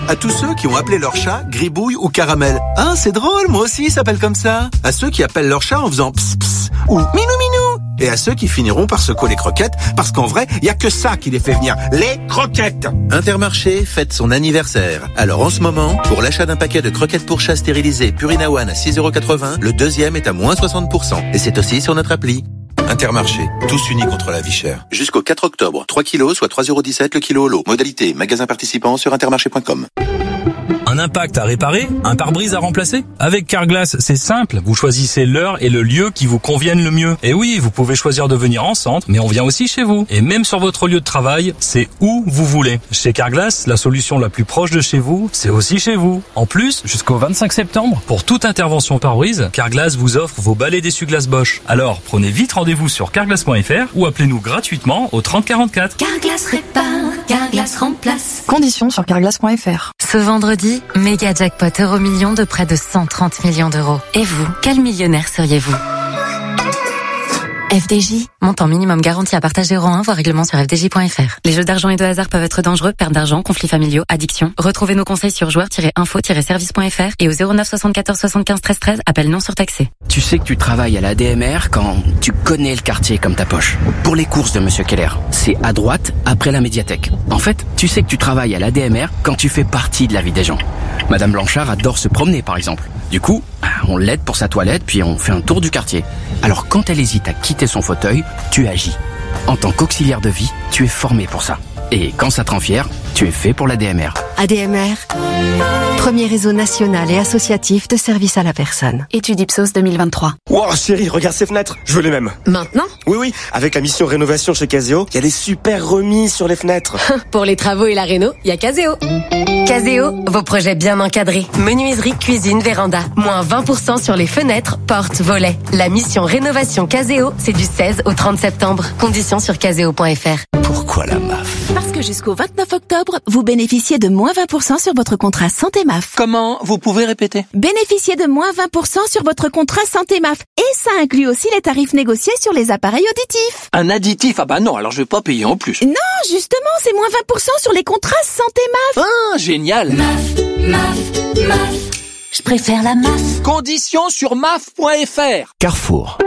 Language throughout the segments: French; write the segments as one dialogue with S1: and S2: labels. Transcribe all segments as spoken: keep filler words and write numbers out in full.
S1: À tous ceux qui ont appelé leur chat Gribouille ou Caramel. Ah, c'est drôle, moi aussi, il s'appelle comme ça. À ceux qui appellent leur chat en faisant ps ps ou minou minou. Et à ceux qui finiront par secouer les croquettes, parce qu'en vrai, il y a que ça qui les fait venir. Les croquettes. Intermarché fête son anniversaire. Alors en ce moment, pour l'achat d'un paquet de croquettes pour chat stérilisées Purina One à six euros quatre-vingts, le deuxième est à moins soixante pour cent. Et c'est aussi sur notre appli. Intermarché, tous unis contre la vie chère. Jusqu'au quatre octobre, trois kilos, soit trois euros dix-sept le kilo au lot. Modalité, magasin participant sur intermarché point com.
S2: Un impact à réparer? Un pare-brise à remplacer? Avec Carglass, c'est simple. Vous choisissez l'heure et le lieu qui vous conviennent le mieux. Et oui, vous pouvez choisir de venir en centre, mais on vient aussi chez vous. Et même sur votre lieu de travail, c'est où vous voulez. Chez Carglass, la solution la plus proche de chez vous, c'est aussi chez vous. En plus, jusqu'au vingt-cinq septembre, pour toute intervention pare-brise, Carglass vous offre vos balais d'essuie-glace Bosch. Alors, prenez vite rendez-vous sur carglass point f r ou appelez-nous gratuitement au trente quarante-quatre.
S3: Carglass répare, Carglass remplace.
S4: Conditions sur carglass point f r.
S3: Ce vendredi, méga jackpot euro million de près de cent trente millions d'euros. Et vous, quel millionnaire seriez-vous? F D J, montant minimum garanti à partager euro un, voire règlement sur f d j point f r. Les jeux d'argent et de hasard peuvent être dangereux, perte d'argent, conflits familiaux, addiction. Retrouvez nos conseils sur joueurs tiret info tiret service point f r et au zéro neuf soixante-quatorze soixante-quinze treize treize, appel non surtaxé.
S5: Tu sais que tu travailles à la D M R quand tu connais le quartier comme ta poche. Pour les courses de Monsieur Keller, c'est à droite, après la médiathèque. En fait, tu sais que tu travailles à la D M R quand tu fais partie de la vie des gens. Madame Blanchard adore se promener, par exemple. Du coup, on l'aide pour sa toilette, puis on fait un tour du quartier. Alors quand elle hésite à quitter son fauteuil, tu agis. En tant qu'auxiliaire de vie, tu es formé pour ça. Et quand ça te rend fier, tu es fait pour la D M R.
S6: A D M R, premier réseau national et associatif de services à la personne.
S4: Étude Ipsos deux mille vingt-trois.
S7: Wow, chérie, regarde ces fenêtres, je veux les mêmes.
S6: Maintenant?
S7: Oui, oui, avec la mission rénovation chez Caseo, il y a des super remises sur les fenêtres.
S6: Pour les travaux et la réno, il y a Caseo. Caseo, vos projets bien encadrés. Menuiserie, cuisine, véranda. Moins vingt pour cent sur les fenêtres, portes, volets. La mission rénovation Caseo, c'est du seize au trente septembre. Conditions sur caseo point f r.
S7: Pourquoi la M A F?
S8: Parce que jusqu'au vingt-neuf octobre, vous bénéficiez de moins vingt pour cent sur votre contrat Santé M A F.
S9: Comment? Vous pouvez répéter?
S8: Bénéficiez de moins vingt pour cent sur votre contrat Santé M A F. Et ça inclut aussi les tarifs négociés sur les appareils auditifs.
S9: Un additif? Ah bah non, alors je vais pas payer en plus.
S8: Non, justement, c'est moins vingt pour cent sur les contrats Santé M A F.
S9: Ah, génial.
S3: M A F, M A F, M A F. Je préfère la M A F.
S9: Conditions sur M A F point f r.
S10: Carrefour.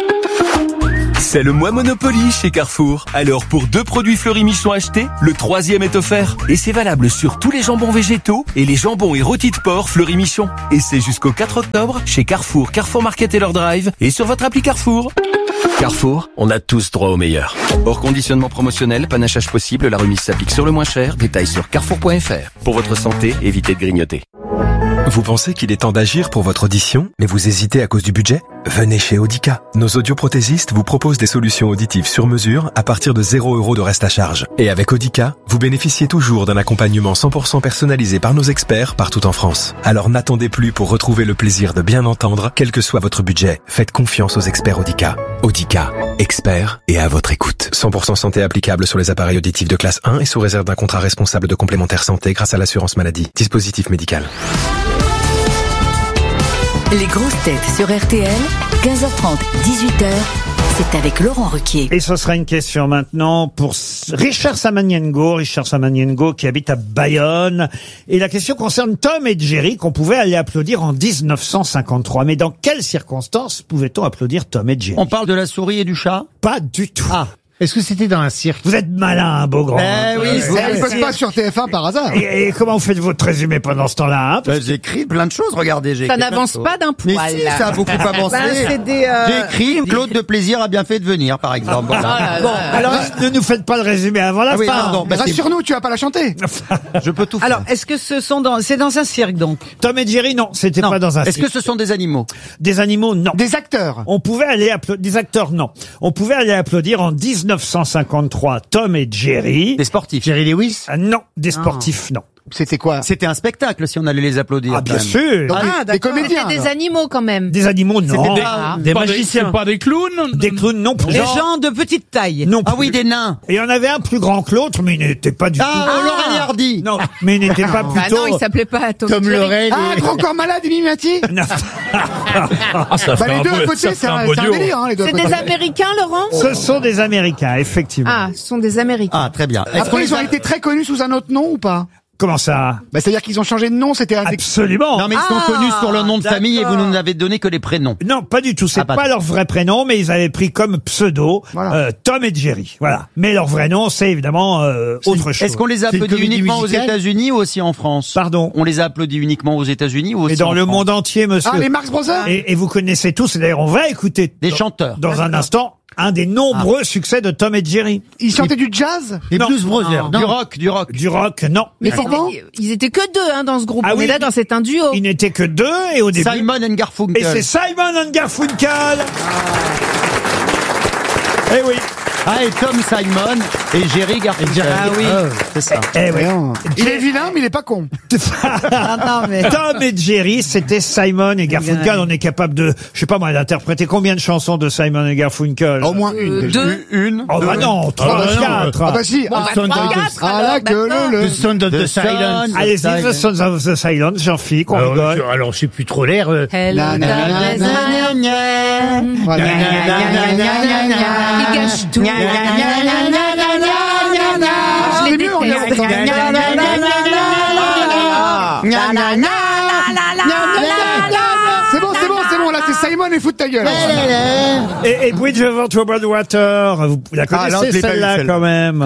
S10: C'est le mois Monopoly chez Carrefour. Alors pour deux produits Fleury-Michon achetés, le troisième est offert. Et c'est valable sur tous les jambons végétaux et les jambons et rôtis de porc Fleury-Michon. Et c'est jusqu'au quatre octobre chez Carrefour, Carrefour Market et leur drive et sur votre appli Carrefour. Carrefour, on a tous droit au meilleur. Hors conditionnement promotionnel, panachage possible, la remise s'applique sur le moins cher. Détails sur carrefour point f r. Pour votre santé, évitez de grignoter.
S11: Vous pensez qu'il est temps d'agir pour votre audition, mais vous hésitez à cause du budget? Venez chez Audica. Nos audioprothésistes vous proposent des solutions auditives sur mesure à partir de zéro euros de reste à charge. Et avec Audica, vous bénéficiez toujours d'un accompagnement cent pour cent personnalisé par nos experts partout en France. Alors n'attendez plus pour retrouver le plaisir de bien entendre, quel que soit votre budget. Faites confiance aux experts Audica. Audica, experts et à votre écoute. cent pour cent santé applicable sur les appareils auditifs de classe un et sous réserve d'un contrat responsable de complémentaire santé grâce à l'assurance maladie. Dispositif médical.
S12: Les grosses têtes sur R T L, quinze heures trente, dix-huit heures, c'est avec Laurent Ruquier.
S13: Et ce sera une question maintenant pour Richard Samaniengo, Richard Samaniengo qui habite à Bayonne. Et la question concerne Tom et Jerry qu'on pouvait aller applaudir en dix-neuf cent cinquantre-trois. Mais dans quelles circonstances pouvait-on applaudir Tom et Jerry?
S14: On parle de la souris et du chat?
S13: Pas du tout.
S14: Ah. Est-ce que c'était dans un cirque?
S13: Vous êtes malin, un beau grand.
S14: Eh oui,
S13: ça
S14: ne passe pas sur T F un par hasard.
S13: Et, et comment vous faites votre résumé pendant ce temps-là, hein?
S14: Ben, j'écris plein de choses, regardez. J'ai
S15: ça n'avance pas d'un poil.
S14: Mais si, ça a beaucoup avancé.
S15: Ben, c'est des, euh...
S14: J'ai écrit Claude de Plaisir a bien fait de venir, par exemple. Voilà.
S13: Bon, alors ne nous faites pas le résumé avant la
S14: ah oui,
S13: fin.
S14: Pardon, ben, rassure-nous, tu vas pas la chanter. Je peux tout faire.
S15: Alors, est-ce que ce sont dans, c'est dans un cirque, donc?
S13: Tom et Jerry, non, c'était pas dans un cirque.
S14: Est-ce que ce sont des animaux?
S13: Des animaux, non.
S14: Des acteurs?
S13: On pouvait aller applaudir, des acteurs, non. On pouvait aller applaudir en dix-neuf cent cinquante-trois Tom et Jerry.
S14: Des sportifs? Jerry Lewis?
S13: Ah, non, des sportifs, non.
S14: C'était quoi? C'était un spectacle si on allait les applaudir.
S13: Ah, bien sûr.
S15: Donc, ah, des, des comédiens. C'était des animaux quand même.
S13: Des animaux, non.
S14: Des,
S15: ah.
S14: des magiciens.
S9: C'est pas des clowns?
S13: Des clowns, non plus.
S15: Des gens de petite taille.
S13: Non plus.
S14: Ah oui, des nains.
S13: Et il y en avait un plus grand que l'autre, mais il n'était pas du
S14: ah,
S13: tout.
S14: Ah, Laurel et Hardy.
S13: Non, mais il n'était pas plutôt.
S15: Ah non, il s'appelait pas Tom,
S14: Tom Laurel.
S15: Ah,
S14: Grand corps malade, Mimimati.
S9: Ah, ça
S14: bah,
S9: fait
S14: les
S9: un
S14: deux
S9: beau,
S14: à côté, c'est un, un délire, hein, les deux.
S15: C'est des Américains, Laurent?
S13: Ce sont des Américains, effectivement.
S15: Ah, ce sont des Américains.
S14: Ah, très bien.
S15: Après,
S14: ils ont été très connus sous un autre nom ou pas?
S13: Comment ça?
S16: Bah, c'est-à-dire qu'ils ont changé de nom, c'était un...
S13: Absolument.
S14: Non, mais ils sont
S15: Ah,
S14: connus sur leur nom de famille et vous
S15: d'accord.
S14: nous n'avez donné que les prénoms.
S13: Non, pas du tout. C'est
S14: Ah, bah,
S13: pas leur vrai prénom, mais ils avaient pris comme pseudo
S16: Voilà.
S13: euh, Tom et Jerry. Voilà. Mais leur vrai nom, c'est évidemment euh, autre chose.
S14: Est-ce qu'on les a
S16: C'est une
S14: applaudis
S16: comédie
S14: uniquement
S16: musicale
S14: aux États-Unis ou aussi en France?
S13: Pardon.
S14: On les a applaudis uniquement aux États-Unis ou aussi
S13: Et dans
S14: en
S13: le
S14: France?
S13: monde entier, monsieur.
S16: Ah, les Marx Brothers?
S13: Et, et vous connaissez tous, et d'ailleurs on va écouter
S14: Des
S13: dans-
S14: chanteurs.
S13: dans un instant un des nombreux succès de Tom et Jerry.
S16: Ils chantaient du jazz?
S14: Les
S13: Non.
S14: Blues Brothers. Du rock, du rock.
S13: Du rock, non.
S15: Mais
S16: comment
S15: c'était- ils étaient que deux hein, dans ce groupe.
S13: Ah
S15: On
S13: oui.
S15: est d'accord, c'est un duo.
S13: Ils n'étaient que deux, et au début...
S14: Simon and Garfunkel.
S13: Et c'est Simon and Garfunkel. Eh oui.
S14: Ah, et Tom Simon et Jerry Garfunkel.
S15: Ah oui.
S14: c'est ça.
S13: Eh oui.
S16: Il est vilain, mais il est pas con.
S15: non, mais...
S13: Tom et Jerry, c'était Simon et Garfunkel. On est capable de, je sais pas moi, d'interpréter combien de chansons de Simon et Garfunkel?
S16: Au moins une.
S15: Euh,
S16: déjà.
S15: deux.
S14: Une.
S13: Oh bah non, trois,
S16: bah non.
S13: quatre.
S16: Ah bah si.
S15: Bon, bah,
S16: Ah,
S15: trois, quatre,
S16: ah
S15: alors,
S16: là que
S15: maintenant.
S16: le le.
S14: Sound of the Silence.
S13: Allez-y, The Sons of the Silence, Jean-Philippe, on
S17: Alors,
S13: rigole.
S17: je- alors, c'est plus trop l'air. euh,
S15: Hello,
S16: Na, na, na,
S15: darkness,
S16: na,
S15: I'm young.
S16: Voilà.
S15: Il gâche tout.
S16: Ah,
S15: Je les
S16: c'est mieux, on les
S15: déteste.
S16: entend. C'est bon, c'est bon, c'est bon, là c'est Simon et fout de ta gueule.
S13: Et, et Bridge over Troubled Water, vous la
S14: Ah, là, je
S13: connaissez
S14: l'ai pas
S13: celle-là
S14: eu, celle-là.
S13: quand même.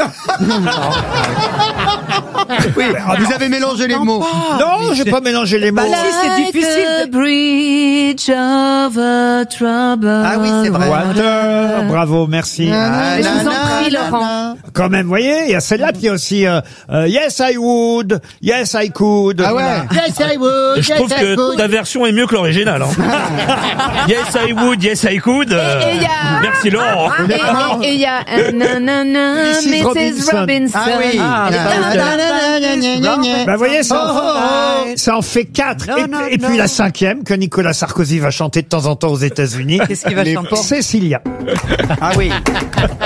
S14: Oui, vous avez mélangé les mots.
S13: Non, j'ai pas mélangé les mots.
S15: Bah là, c'est difficile. de-
S12: Bridge over troubled
S14: Ah oui, c'est vrai.
S13: Water, bravo, merci.
S14: Ah,
S15: Je vous
S14: na,
S15: en prie,
S14: na,
S15: Laurent.
S14: na.
S13: Quand même, vous voyez, il y a celle-là, puis il y a aussi euh, euh, Yes I would, Yes I could.
S16: Ah ouais.
S14: Yes, I would.
S17: Je trouve que ta version est mieux que l'original. Hein. Yes I would, yes I could. euh,
S15: Et il y a-
S17: Merci Laurent.
S15: Et- et- Et il y a un nanana,
S13: Missus
S15: Missus
S13: Robinson.
S15: Robinson.
S14: Ah oui.
S17: Ah,
S14: Et-
S17: bah, ok.
S13: Bah, vous voyez, ça, en,
S14: Oh, oh.
S13: ça en fait quatre.
S14: Non,
S13: et,
S14: non,
S13: et puis
S14: non.
S13: la cinquième, que Nicolas Sarkozy va chanter de temps en temps aux États-Unis.
S15: Qu'est-ce qu'il va
S16: Les
S15: chanter?
S16: porcs.
S13: Cécilia.
S14: Ah oui.